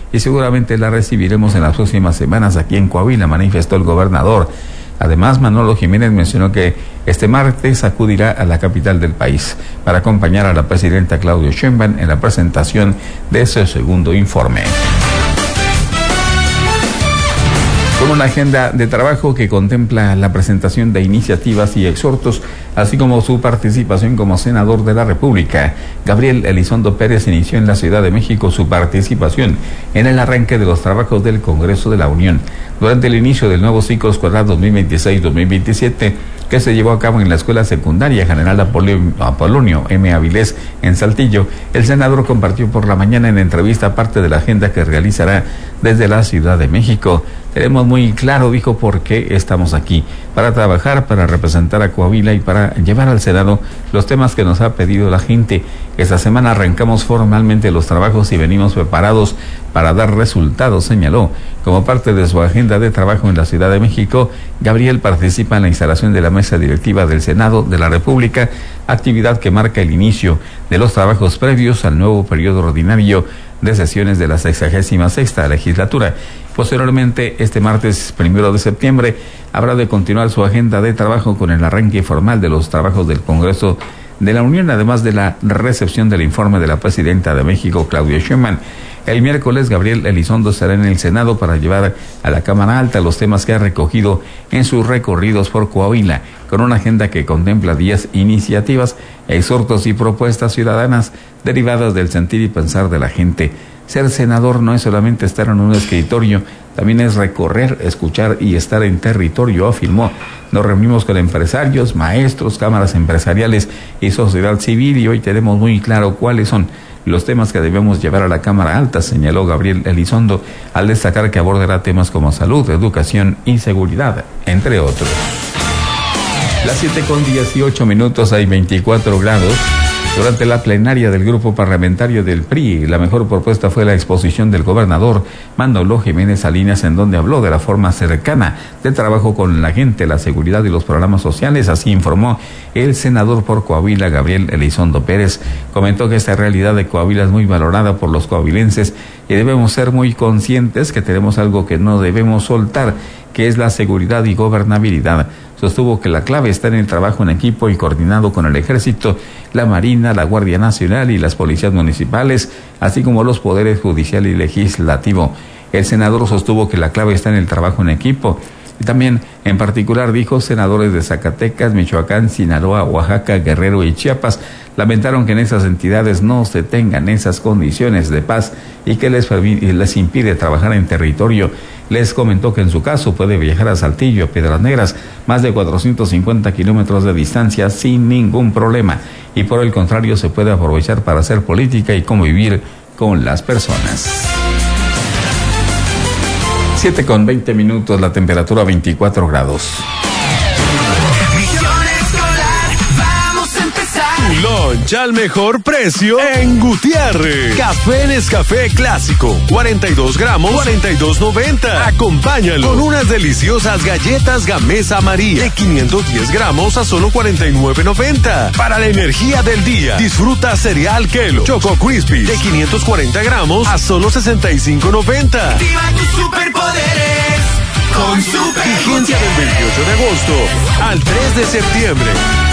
y seguramente la recibiremos en las próximas semanas aquí en Coahuila, manifestó el gobernador. Además, Manolo Jiménez mencionó que este martes acudirá a la capital del país para acompañar a la presidenta Claudia Sheinbaum en la presentación de ese segundo informe. Con una agenda de trabajo que contempla la presentación de iniciativas y exhortos, así como su participación como senador de la República, Gabriel Elizondo Pérez inició en la Ciudad de México su participación en el arranque de los trabajos del Congreso de la Unión durante el inicio del nuevo ciclo escolar 2026-2027, que se llevó a cabo en la Escuela Secundaria General Apolonio M. Avilés en Saltillo. El senador compartió por la mañana en entrevista parte de la agenda que realizará desde la Ciudad de México. Tenemos muy claro, dijo, por qué estamos aquí: para trabajar, para representar a Coahuila y para llevar al Senado los temas que nos ha pedido la gente. Esta semana arrancamos formalmente los trabajos y venimos preparados para dar resultados, señaló. Como parte de su agenda de trabajo en la Ciudad de México, Gabriel participa en la instalación de la mesa directiva del Senado de la República, actividad que marca el inicio de los trabajos previos al nuevo periodo ordinario de sesiones de la 66ª legislatura. Posteriormente, este martes 1 de septiembre, habrá de continuar su agenda de trabajo con el arranque formal de los trabajos del Congreso de la Unión, además de la recepción del informe de la presidenta de México, Claudia Sheinbaum. El miércoles, Gabriel Elizondo estará en el Senado para llevar a la Cámara Alta los temas que ha recogido en sus recorridos por Coahuila, con una agenda que contempla 10 iniciativas, exhortos y propuestas ciudadanas derivadas del sentir y pensar de la gente. Ser senador no es solamente estar en un escritorio, también es recorrer, escuchar y estar en territorio, afirmó. Nos reunimos con empresarios, maestros, cámaras empresariales y sociedad civil, y hoy tenemos muy claro cuáles son los temas que debemos llevar a la Cámara Alta, señaló Gabriel Elizondo, al destacar que abordará temas como salud, educación y seguridad, entre otros. Las 7:18, hay 24 grados. Durante la plenaria del grupo parlamentario del PRI, la mejor propuesta fue la exposición del gobernador Manolo Jiménez Salinas, en donde habló de la forma cercana de trabajo con la gente, la seguridad y los programas sociales. Así informó el senador por Coahuila, Gabriel Elizondo Pérez. Comentó que esta realidad de Coahuila es muy valorada por los coahuilenses y debemos ser muy conscientes que tenemos algo que no debemos soltar, que es la seguridad y gobernabilidad. Sostuvo que la clave está en el trabajo en equipo y coordinado con el Ejército, la Marina, la Guardia Nacional y las policías municipales, así como los poderes judicial y legislativo. El senador sostuvo que la clave está en el trabajo en equipo. Y también, en particular, dijo, senadores de Zacatecas, Michoacán, Sinaloa, Oaxaca, Guerrero y Chiapas lamentaron que en esas entidades no se tengan esas condiciones de paz y que les impide trabajar en territorio. Les comentó que en su caso puede viajar a Saltillo, a Piedras Negras, más de 450 kilómetros de distancia sin ningún problema, y por el contrario se puede aprovechar para hacer política y convivir con las personas. 7:20, la temperatura 24 grados. Lunch al mejor precio en Gutiérrez. Café Nescafé Clásico, 42 gramos, 42.90. Acompáñalo con unas deliciosas galletas Gamesa María de 510 gramos a solo 49.90. Para la energía del día, disfruta cereal Kelo Choco Crispy de 540 gramos a solo 65.90. Activa tus superpoderes con Super Vigencia del 28 de agosto al 3 de septiembre.